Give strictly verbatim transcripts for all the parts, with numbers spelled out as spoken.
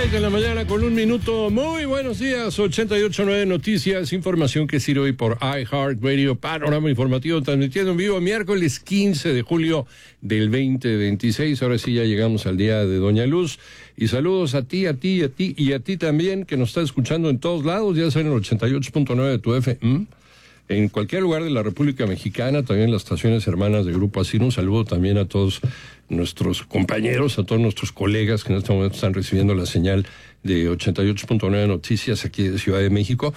seis de la mañana con un minuto. Muy buenos días, ochenta y ocho punto nueve Noticias, información que sirve hoy por iHeartRadio, panorama informativo transmitiendo en vivo miércoles quince de julio del veinte veintiséis. Ahora sí ya llegamos al día de Doña Luz. Y saludos a ti, a ti, a ti y a ti también, que nos está escuchando en todos lados, ya sea en el ochenta y ocho punto nueve de tu F M. En cualquier lugar de la República Mexicana, también las estaciones hermanas de Grupo Asir. Un saludo también a todos nuestros compañeros, a todos nuestros colegas que en este momento están recibiendo la señal de ochenta y ocho punto nueve Noticias aquí de Ciudad de México,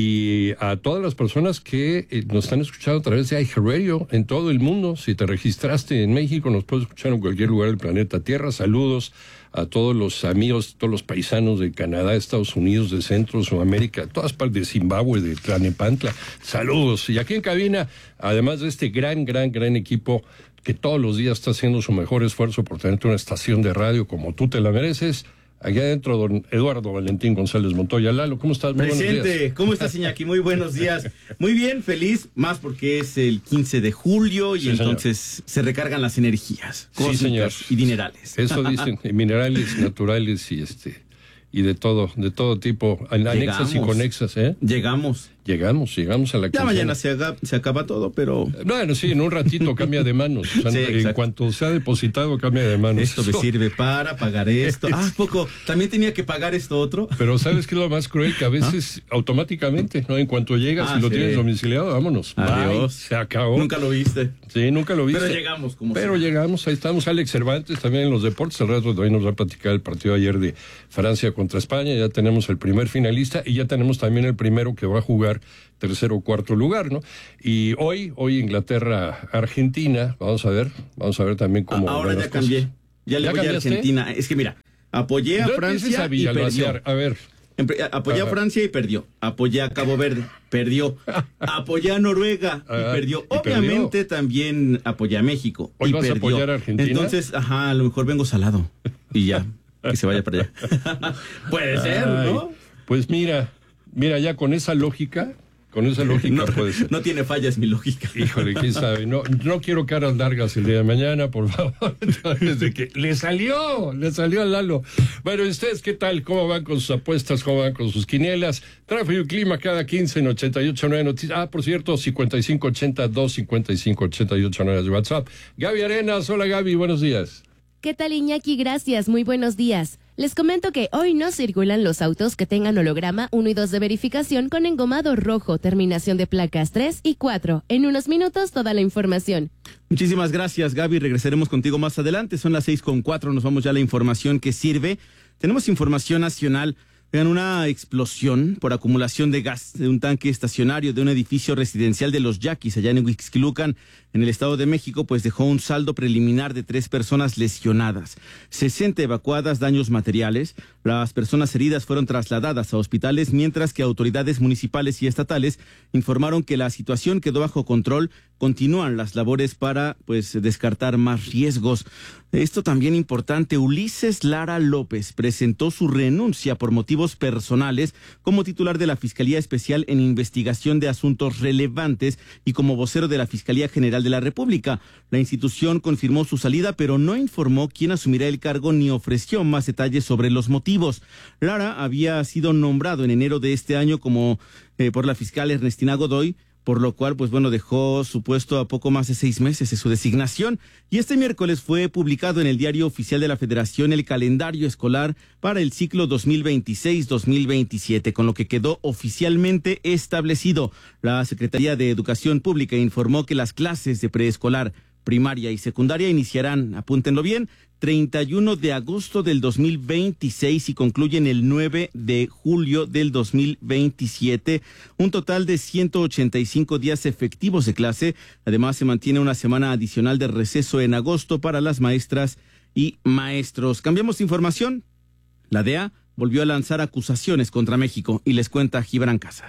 y a todas las personas que eh, nos están escuchando a través de iHeartRadio en todo el mundo. Si te registraste en México, nos puedes escuchar en cualquier lugar del planeta Tierra. Saludos a todos los amigos, todos los paisanos de Canadá, Estados Unidos, de Centro, Sudamérica, todas partes de Zimbabue, de Tlalnepantla. Saludos. Y aquí en cabina, además de este gran, gran, gran equipo que todos los días está haciendo su mejor esfuerzo por tenerte una estación de radio como tú te la mereces, aquí adentro, don Eduardo Valentín González Montoya. Lalo, ¿cómo estás? Muy Presente. buenos días. ¿Cómo estás, Iñaki? Muy buenos días. Muy bien, feliz, más porque es el quince de julio y Sí, entonces señor. se recargan las energías. Sí, señor. Y dinerales. Eso dicen, minerales, naturales y este y de todo, de todo tipo, anexas Llegamos. y conexas, ¿eh? Llegamos. Llegamos, llegamos a la Ya quincena. mañana se, haga, se acaba todo, pero Bueno, sí, en un ratito cambia de manos. O sea, Sí, en exacto. cuanto se ha depositado, cambia de manos. esto me sirve para pagar esto. Ah, poco. También tenía que pagar esto otro. Pero ¿sabes qué es lo más cruel? Que a veces automáticamente, ¿no? En cuanto llegas Ah, y lo sí. tienes domiciliado, vámonos. Adiós. Bye, se acabó. Nunca lo viste. Sí, nunca lo viste. Pero llegamos como Pero sea. llegamos, ahí estamos. Alex Cervantes también en los deportes. Al rato también nos va a platicar el partido ayer de Francia contra España. Ya tenemos el primer finalista y ya tenemos también el primero que va a jugar tercero o cuarto lugar, ¿no? Y hoy, hoy Inglaterra, Argentina, vamos a ver, vamos a ver también cómo Ahora van ya las cambié. cosas. Ya le ¿Ya voy a cambiaste? Argentina. Es que mira, apoyé a No empieces Francia a y perdió. villalbacear. A ver, Empre- Apoyé Ajá. a Francia y perdió. Apoyé a Cabo Verde, perdió. Apoyé a Noruega y Ajá, perdió. y Obviamente también apoyé a México. ¿Hoy y vas a perdió. apoyar a Argentina? Entonces, ajá, a lo mejor vengo salado. Y ya, que se vaya para allá. Puede ser, ay, ¿no? pues mira, mira, ya con esa lógica, con esa lógica No, puede ser. no tiene fallas mi lógica. Híjole, quién sabe. No, no quiero caras largas el día de mañana, por favor. Desde que le salió, le salió a Lalo. Bueno, ¿y ustedes qué tal? ¿Cómo van con sus apuestas? ¿Cómo van con sus quinielas? Tráfico y clima cada quince en ochenta y ocho punto nueve Noticias. Ah, por cierto, cincuenta y cinco ochenta, dos cincuenta y cinco ochenta y ocho nueve de WhatsApp. Gaby Arenas, hola Gaby, buenos días. ¿Qué tal, Iñaki? Gracias, muy buenos días. Les comento que hoy no circulan los autos que tengan holograma uno y dos de verificación con engomado rojo, terminación de placas tres y cuatro. En unos minutos, toda la información. Muchísimas gracias, Gaby. Regresaremos contigo más adelante. Son las seis con cuatro. Nos vamos ya a la información que sirve. Tenemos información nacional. Vean, una explosión por acumulación de gas de un tanque estacionario de un edificio residencial de Los Yaquis, allá en Huixquilucan, en el Estado de México, pues dejó un saldo preliminar de tres personas lesionadas, sesenta evacuadas, daños materiales. Las personas heridas fueron trasladadas a hospitales, mientras que autoridades municipales y estatales informaron que la situación quedó bajo control. Continúan las labores para, pues, descartar más riesgos. Esto también importante, Ulises Lara López presentó su renuncia por motivos personales como titular de la Fiscalía Especial en Investigación de Asuntos Relevantes y como vocero de la Fiscalía General de la República. La institución confirmó su salida, pero no informó quién asumirá el cargo ni ofreció más detalles sobre los motivos. Lara había sido nombrado en enero de este año como eh, por la fiscal Ernestina Godoy, por lo cual, pues bueno, dejó su puesto a poco más de seis meses de su designación. Y este miércoles fue publicado en el Diario Oficial de la Federación el calendario escolar para el ciclo dos mil veintiséis dos mil veintisiete, con lo que quedó oficialmente establecido. La Secretaría de Educación Pública informó que las clases de preescolar, primaria y secundaria iniciarán, apúntenlo bien, treinta y uno de agosto del dos mil veintiséis y concluyen el nueve de julio del dos mil veintisiete. Un total de ciento ochenta y cinco días efectivos de clase. Además, se mantiene una semana adicional de receso en agosto para las maestras y maestros. Cambiamos de información. La D E A volvió a lanzar acusaciones contra México y les cuenta Gibran Casas.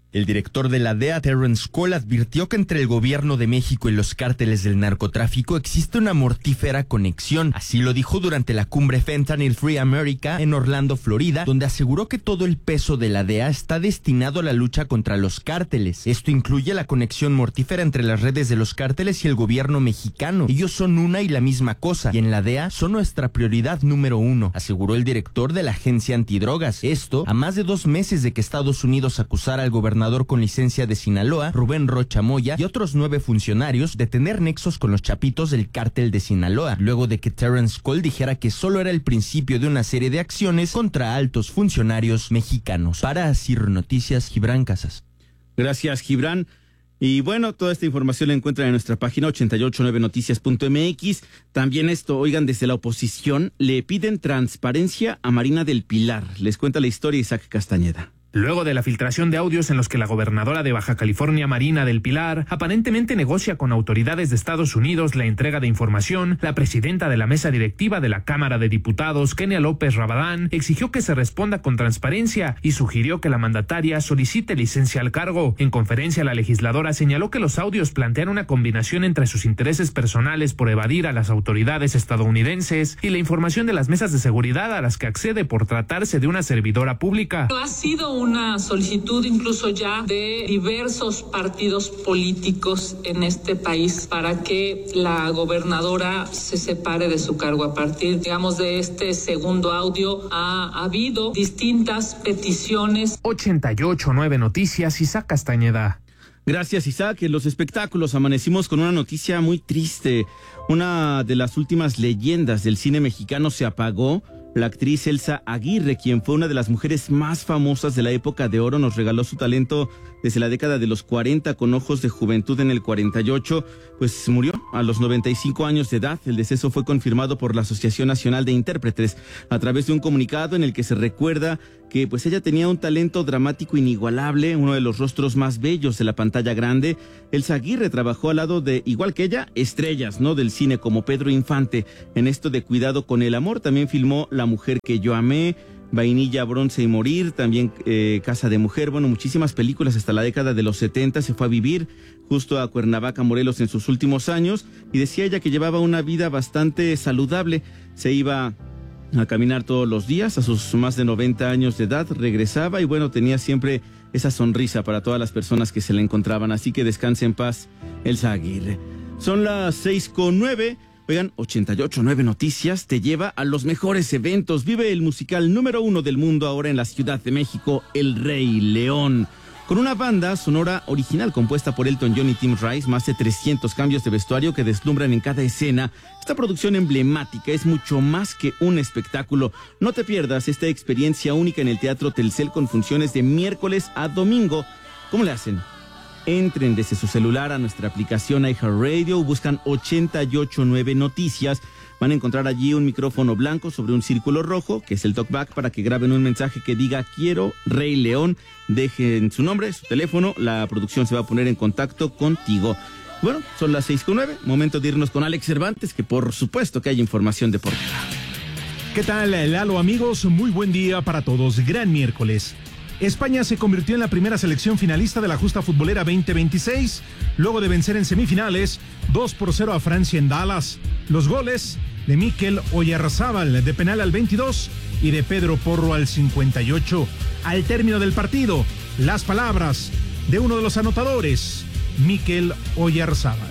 El director de la D E A, Terrence Cole, advirtió que entre el gobierno de México y los cárteles del narcotráfico existe una mortífera conexión. Así lo dijo durante la cumbre Fentanyl Free America en Orlando, Florida, donde aseguró que todo el peso de la D E A está destinado a la lucha contra los cárteles. Esto incluye la conexión mortífera entre las redes de los cárteles y el gobierno mexicano. Ellos son una y la misma cosa, y en la D E A son nuestra prioridad número uno, aseguró el director de la agencia antidrogas. Esto a más de dos meses de que Estados Unidos acusara al gobernador con licencia de Sinaloa, Rubén Rocha Moya, y otros nueve funcionarios de tener nexos con los chapitos del cártel de Sinaloa, luego de que Terrence Cole dijera que solo era el principio de una serie de acciones contra altos funcionarios mexicanos. Para Asir Noticias, Gibran Casas. Gracias, Gibran. Y bueno, toda esta información la encuentran en nuestra página ochenta y ocho nueve noticias punto m x. También esto, oigan, desde la oposición le piden transparencia a Marina del Pilar. Les cuenta la historia Isaac Castañeda. Luego de la filtración de audios en los que la gobernadora de Baja California, Marina del Pilar, aparentemente negocia con autoridades de Estados Unidos la entrega de información, la presidenta de la mesa directiva de la Cámara de Diputados, Kenia López Rabadán, exigió que se responda con transparencia y sugirió que la mandataria solicite licencia al cargo. En conferencia, la legisladora señaló que los audios plantean una combinación entre sus intereses personales por evadir a las autoridades estadounidenses y la información de las mesas de seguridad a las que accede por tratarse de una servidora pública. Ha sido una solicitud incluso ya de diversos partidos políticos en este país para que la gobernadora se separe de su cargo. A partir, digamos, de este segundo audio ha habido distintas peticiones. ochenta y ocho nueve Noticias, Isaac Castañeda. Gracias, Isaac. En los espectáculos amanecimos con una noticia muy triste. Una de las últimas leyendas del cine mexicano se apagó. La actriz Elsa Aguirre, quien fue una de las mujeres más famosas de la época de oro, nos regaló su talento desde la década de los cuarenta con ojos de juventud en el cuarenta y ocho, pues murió a los noventa y cinco años de edad. El deceso fue confirmado por la Asociación Nacional de Intérpretes a través de un comunicado en el que se recuerda que pues ella tenía un talento dramático inigualable, uno de los rostros más bellos de la pantalla grande. Elsa Aguirre trabajó al lado de, igual que ella, estrellas, ¿no?, del cine como Pedro Infante. En esto de Cuidado con el amor también filmó La mujer que yo amé, Vainilla, Bronce y Morir, también eh, Casa de Mujer, bueno, muchísimas películas. Hasta la década de los setenta se fue a vivir justo a Cuernavaca, Morelos, en sus últimos años, y decía ella que llevaba una vida bastante saludable. Se iba a caminar todos los días a sus más de noventa años de edad, regresaba y bueno, tenía siempre esa sonrisa para todas las personas que se le encontraban. Así que descanse en paz, Elsa Aguirre. Son las seis con nueve. Oigan, ochenta y ocho nueve Noticias te lleva a los mejores eventos. Vive el musical número uno del mundo ahora en la Ciudad de México, El Rey León. Con una banda sonora original compuesta por Elton John y Tim Rice, más de trescientos cambios de vestuario que deslumbran en cada escena. Esta producción emblemática es mucho más que un espectáculo. No te pierdas esta experiencia única en el Teatro Telcel con funciones de miércoles a domingo. ¿Cómo le hacen? Entren desde su celular a nuestra aplicación iHeartRadio, buscan ochenta y ocho nueve Noticias. Van a encontrar allí un micrófono blanco sobre un círculo rojo, que es el talkback, para que graben un mensaje que diga quiero Rey León. Dejen su nombre, su teléfono, la producción se va a poner en contacto contigo. Bueno, son las seis con nueve, momento de irnos con Alex Cervantes, que por supuesto que hay información deportiva. ¿Qué tal, Lalo, amigos? Muy buen día para todos, gran miércoles. España se convirtió en la primera selección finalista de la justa futbolera veinte veintiséis, luego de vencer en semifinales dos por cero a Francia en Dallas. Los goles de Mikel Oyarzábal de penal al veintidós y de Pedro Porro al cincuenta y ocho. Al término del partido, las palabras de uno de los anotadores, Mikel Oyarzábal.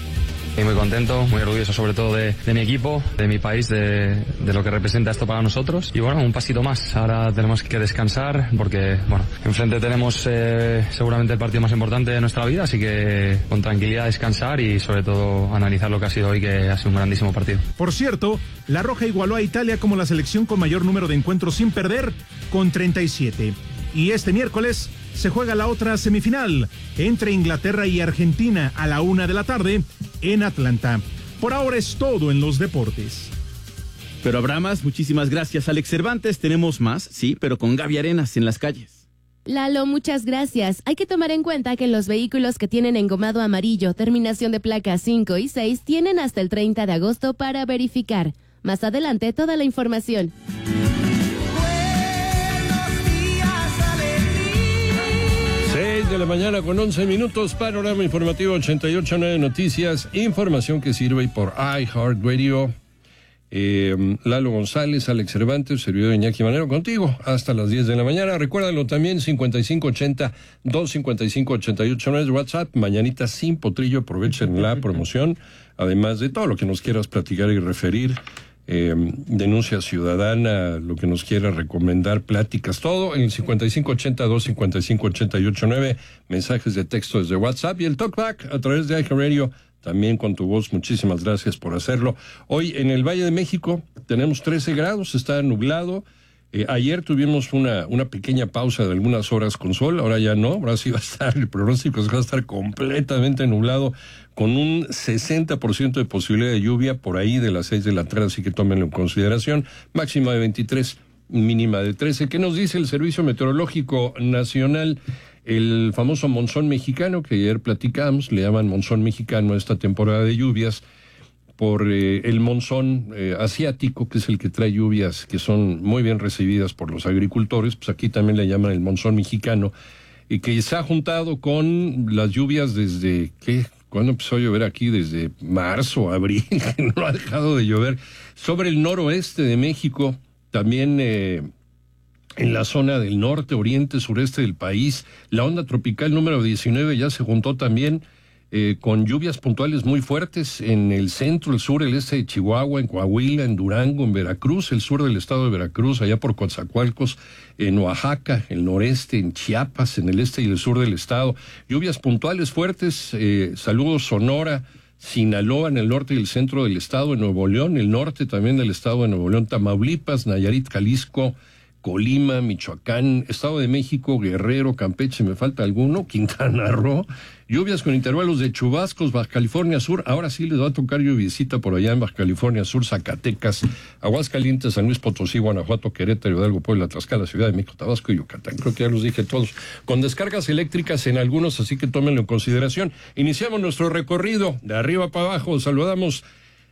Y muy contento, muy orgulloso sobre todo de, de mi equipo, de mi país, de, de lo que representa esto para nosotros. Y bueno, un pasito más. Ahora tenemos que descansar porque, bueno, enfrente tenemos eh, seguramente el partido más importante de nuestra vida, así que con tranquilidad descansar y sobre todo analizar lo que ha sido hoy, que ha sido un grandísimo partido. Por cierto, la Roja igualó a Italia como la selección con mayor número de encuentros sin perder, con treinta y siete. Y este miércoles se juega la otra semifinal entre Inglaterra y Argentina a la una de la tarde en Atlanta. Por ahora es todo en los deportes. Pero habrá más. Muchísimas gracias, Alex Cervantes. Tenemos más, sí, pero con Gaby Arenas en las calles. Lalo, muchas gracias. Hay que tomar en cuenta que los vehículos que tienen engomado amarillo, terminación de placas cinco y seis, tienen hasta el treinta de agosto para verificar. Más adelante, toda la información. de la mañana con once minutos, panorama informativo ochenta y ocho punto nueve Noticias, información que sirve por iHeartRadio. Eh, Lalo González, Alex Cervantes, servidor Iñaki Manero, contigo hasta las diez de la mañana. Recuérdalo también, cincuenta y cinco ochenta, doscientos cincuenta y cinco, ochenta y ocho nueve WhatsApp, mañanita sin potrillo, aprovechen la promoción, además de todo lo que nos quieras platicar y referir. Eh, denuncia ciudadana, lo que nos quiera recomendar, pláticas, todo en el cincuenta y cinco ochenta, doscientos cincuenta y cinco, ochenta y ocho nueve, mensajes de texto desde WhatsApp y el Talkback a través de iHeartRadio, también con tu voz. Muchísimas gracias por hacerlo. Hoy en el Valle de México tenemos trece grados, está nublado. Eh, ayer tuvimos una, una pequeña pausa de algunas horas con sol, ahora ya no, ahora sí va a estar, el pronóstico es que va a estar completamente nublado, con un sesenta por ciento de posibilidad de lluvia por ahí de las seis de la tarde, así que tómenlo en consideración. Máxima de veintitrés, mínima de trece. ¿Qué nos dice el Servicio Meteorológico Nacional? El famoso monzón mexicano, que ayer platicamos, le llaman monzón mexicano a esta temporada de lluvias, por eh, el monzón eh, asiático, que es el que trae lluvias que son muy bien recibidas por los agricultores, pues aquí también le llaman el monzón mexicano, y que se ha juntado con las lluvias desde, ¿qué? ¿Cuándo empezó a llover aquí? Desde marzo, abril, que no ha dejado de llover, sobre el noroeste de México, también eh, en la zona del norte, oriente, sureste del país. La onda tropical número diecinueve ya se juntó también eh, con lluvias puntuales muy fuertes en el centro, el sur, el este de Chihuahua, en Coahuila, en Durango, en Veracruz, el sur del estado de Veracruz, allá por Coatzacoalcos, en Oaxaca, el noreste, en Chiapas, en el este y el sur del estado. Lluvias puntuales fuertes, eh, saludos Sonora, Sinaloa, en el norte y el centro del estado, en Nuevo León, el norte también del estado de Nuevo León, Tamaulipas, Nayarit, Jalisco, Colima, Michoacán, Estado de México, Guerrero, Campeche, me falta alguno, Quintana Roo, lluvias con intervalos de chubascos, Baja California Sur, ahora sí les va a tocar lluviecita por allá en Baja California Sur, Zacatecas, Aguascalientes, San Luis Potosí, Guanajuato, Querétaro, Hidalgo, Puebla, Tlaxcala, Ciudad de México, Tabasco y Yucatán. Creo que ya los dije todos, con descargas eléctricas en algunos, así que tómenlo en consideración. Iniciamos nuestro recorrido de arriba para abajo, saludamos.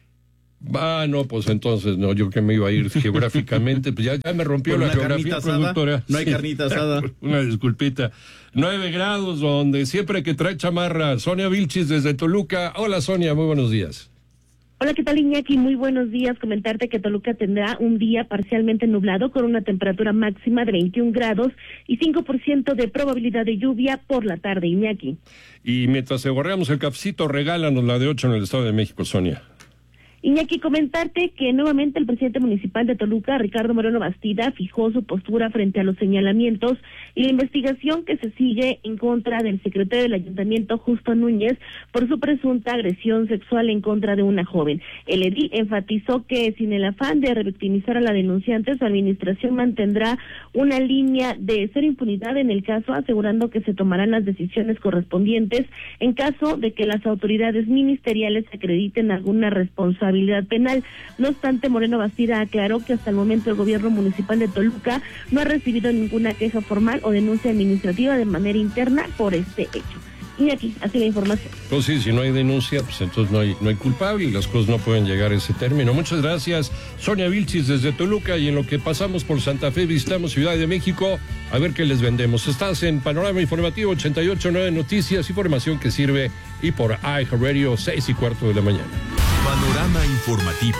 Ah, no, pues entonces, no, yo que me iba a ir geográficamente, pues ya, ya me rompió la geografía, productora. No hay carnita asada. Una disculpita. Nueve grados, donde siempre hay que traer chamarra. Sonia Vilchis desde Toluca. Hola, Sonia, muy buenos días. Hola, ¿qué tal, Iñaki? Muy buenos días. Comentarte que Toluca tendrá un día parcialmente nublado con una temperatura máxima de veintiún grados y cinco por ciento de probabilidad de lluvia por la tarde, Iñaki. Y mientras segorreamos el cafecito, regálanos la de ocho en el Estado de México, Sonia. Iñaki, comentarte que nuevamente el presidente municipal de Toluca, Ricardo Moreno Bastida, fijó su postura frente a los señalamientos y la investigación que se sigue en contra del secretario del ayuntamiento, Justo Núñez, por su presunta agresión sexual en contra de una joven. El edil enfatizó que sin el afán de revictimizar a la denunciante, su administración mantendrá una línea de cero impunidad en el caso, asegurando que se tomarán las decisiones correspondientes en caso de que las autoridades ministeriales acrediten alguna responsabilidad penal. No obstante, Moreno Bastida aclaró que hasta el momento el gobierno municipal de Toluca no ha recibido ninguna queja formal o denuncia administrativa de manera interna por este hecho. Y aquí, así la información. Pues sí, si no hay denuncia, pues entonces no hay, no hay culpable y las cosas no pueden llegar a ese término. Muchas gracias, Sonia Vilchis desde Toluca, y en lo que pasamos por Santa Fe, visitamos Ciudad de México, a ver qué les vendemos. Estás en Panorama Informativo ochenta y ocho punto nueve Noticias, información que sirve, y por iHeartRadio, seis y cuarto de la mañana. Panorama Informativo.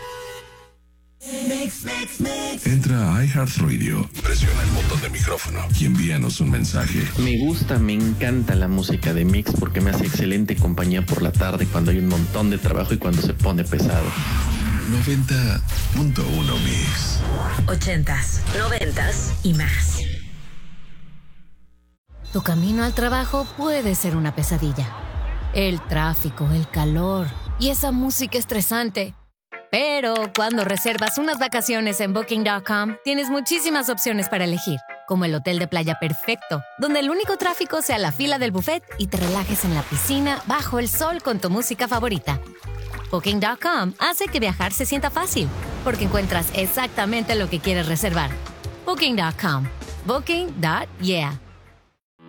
Entra a iHeartRadio, presiona el botón de micrófono y envíanos un mensaje. Me gusta, me encanta la música de Mix porque me hace excelente compañía por la tarde cuando hay un montón de trabajo y cuando se pone pesado. noventa punto uno Mix. Ochentas, noventas y más. Tu camino al trabajo puede ser una pesadilla. El tráfico, el calor y esa música estresante. Pero cuando reservas unas vacaciones en Booking punto com, tienes muchísimas opciones para elegir, como el hotel de playa perfecto, donde el único tráfico sea la fila del buffet y te relajes en la piscina bajo el sol con tu música favorita. Booking punto com hace que viajar se sienta fácil, porque encuentras exactamente lo que quieres reservar. Booking punto com. Booking. Yeah.